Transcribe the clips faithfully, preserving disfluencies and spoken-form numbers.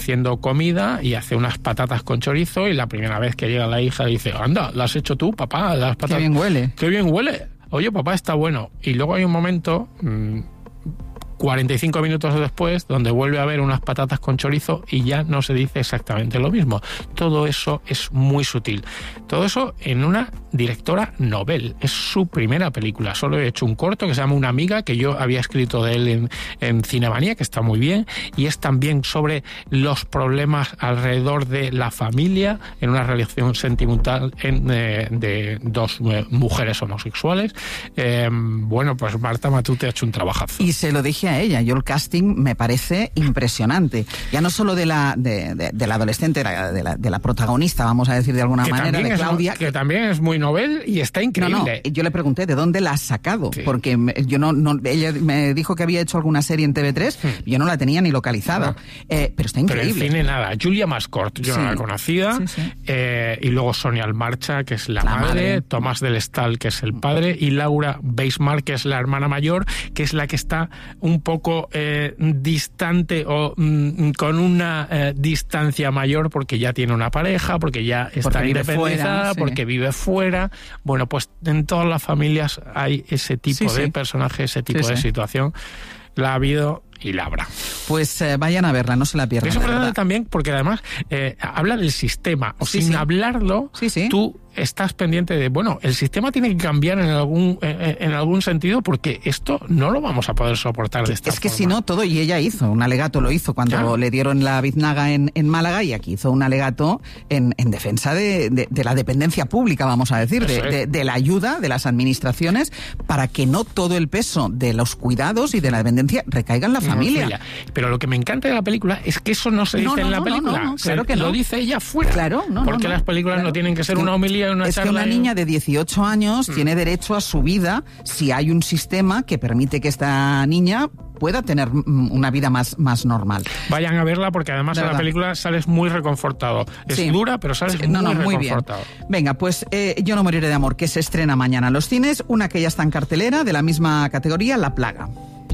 haciendo comida y hace unas patatas con chorizo, y la primera vez que llega la hija dice, anda, ¿las has hecho tú, papá? Las patatas. Qué bien huele. Qué bien huele. Oye, papá, está bueno. Y luego hay un momento... Mmm, cuarenta y cinco minutos después, donde vuelve a haber unas patatas con chorizo y ya no se dice exactamente lo mismo. Todo eso es muy sutil. Todo eso en una directora novel. Es su primera película. Solo he hecho un corto que se llama Una amiga, que yo había escrito de él en, en Cinemanía, que está muy bien, y es también sobre los problemas alrededor de la familia en una relación sentimental en, eh, de dos eh, mujeres homosexuales. Eh, bueno, pues Marta Matute ha hecho un trabajazo. Y se lo dije a ella, yo el casting me parece impresionante, ya no solo de la de, de, de la adolescente, de la, de la protagonista, vamos a decir de alguna que manera, de Claudia, es, que también es muy novel y está increíble. No, no, yo le pregunté de dónde la has sacado, sí. porque yo no, no, ella me dijo que había hecho alguna serie en T V tres, hmm. yo no la tenía ni localizada, ah. eh, pero está increíble. Pero en cine nada, Julia Mascort, yo sí. no la conocía, sí, sí. Eh, y luego Sonia Almarcha, que es la, la madre, madre, Tomás del Estal, que es el padre, y Laura Beismar, que es la hermana mayor, que es la que está un poco eh, distante o mm, con una eh, distancia mayor porque ya tiene una pareja, porque ya está porque independizada, fuera, sí. porque vive fuera. Bueno, pues en todas las familias hay ese tipo sí, de sí. personaje, ese tipo sí, de sí. situación. La ha habido y la habrá. Pues eh, vayan a verla, no se la pierdan. Es importante también porque además eh, habla del sistema, o sí, sin sí. hablarlo, sí, sí. tú estás pendiente de, bueno, el sistema tiene que cambiar en algún eh, en algún sentido porque esto no lo vamos a poder soportar de esta Es que forma. si no, todo, y ella hizo, un alegato lo hizo cuando claro. le dieron la biznaga en, en Málaga, y aquí hizo un alegato en, en defensa de, de, de la dependencia pública, vamos a decir, de, de, de la ayuda de las administraciones para que no todo el peso de los cuidados y de la dependencia recaiga en la familia. No, pero lo que me encanta de la película es que eso no se dice no, no, en la no, película. No, no, no, claro que lo no. dice ella fuera. Claro, no, porque no, no, las películas claro. no tienen que ser es que, una homilía, una es charla. Es que una niña de dieciocho años mm. tiene derecho a su vida si hay un sistema que permite que esta niña pueda tener una vida más, más normal. Vayan a verla porque además en la película sales muy reconfortado. Es sí. dura, pero sales sí, no, muy no, reconfortado. Muy bien. Venga, pues eh, Yo no moriré de amor, que se estrena mañana en los cines, una que ya está en cartelera de la misma categoría, La plaga.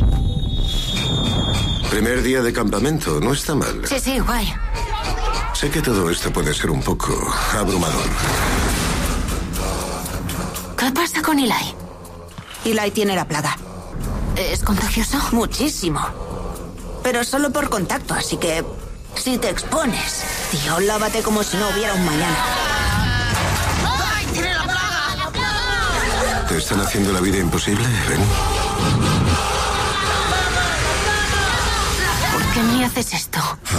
Primer día de campamento, no está mal. Sí, sí, guay. Sé que todo esto puede ser un poco abrumador. ¿Qué pasa con Eli? Eli tiene la plaga. ¿Es contagioso? Muchísimo. Pero solo por contacto, así que si te expones, tío, lávate como si no hubiera un mañana. ¡Ay, tiene la plaga! ¿Te están haciendo la vida imposible, Ben? ¿Por qué me haces esto?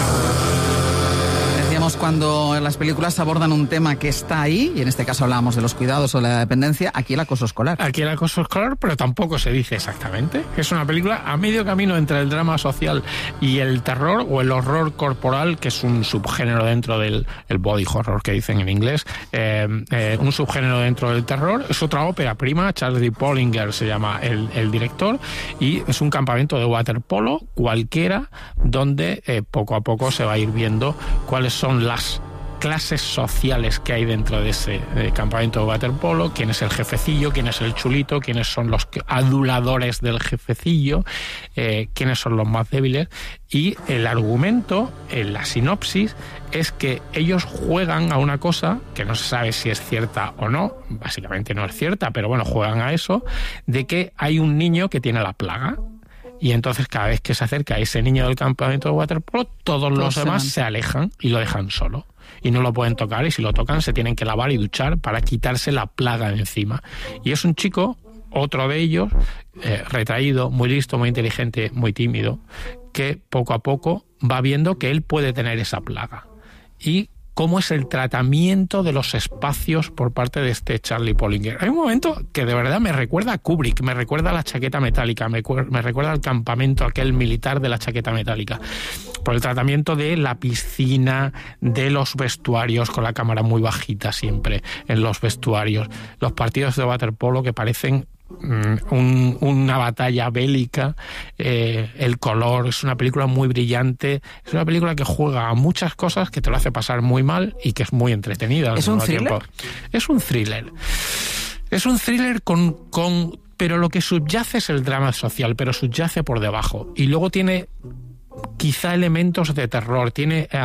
Decíamos cuando las películas abordan un tema que está ahí, y en este caso hablábamos de los cuidados o la dependencia, aquí el acoso escolar. Aquí el acoso escolar, pero tampoco se dice exactamente. Es una película a medio camino entre el drama social y el terror o el horror corporal, que es un subgénero dentro del el body horror que dicen en inglés, eh, eh, un subgénero dentro del terror. Es otra ópera prima, Charles D. Pollinger se llama el, el director, y es un campamento de waterpolo cualquiera donde eh, poco a poco se va a ir viendo cuáles son las clases sociales que hay dentro de ese eh, campamento de waterpolo, quién es el jefecillo, quién es el chulito, quiénes son los aduladores del jefecillo, eh, quiénes son los más débiles. Y el argumento, en la sinopsis, es que ellos juegan a una cosa que no se sabe si es cierta o no, básicamente no es cierta, pero bueno, juegan a eso, de que hay un niño que tiene la plaga. Y entonces cada vez que se acerca ese niño del campamento de waterpolo, todos los todos demás se, se alejan y lo dejan solo. Y no lo pueden tocar, y si lo tocan se tienen que lavar y duchar para quitarse la plaga de encima. Y es un chico, otro de ellos, eh, retraído, muy listo, muy inteligente, muy tímido, que poco a poco va viendo que él puede tener esa plaga. Y cómo es el tratamiento de los espacios por parte de este Charlie Pollinger. Hay un momento que de verdad me recuerda a Kubrick, me recuerda a La chaqueta metálica, me, me recuerda al campamento aquel militar de La chaqueta metálica, por el tratamiento de la piscina, de los vestuarios, con la cámara muy bajita siempre en los vestuarios, los partidos de waterpolo que parecen Un, una batalla bélica, eh, el color, es una película muy brillante, es una película que juega a muchas cosas, que te lo hace pasar muy mal y que es muy entretenida al ¿Es mismo un thriller? tiempo. Es un thriller. Es un thriller con, con... pero lo que subyace es el drama social, pero subyace por debajo. Y luego tiene quizá elementos de terror, tiene